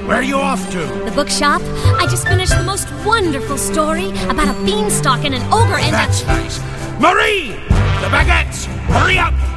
Where are you off to? The bookshop. I just finished the most wonderful story about a beanstalk and an ogre and That's nice. Marie! The baguettes! Hurry up!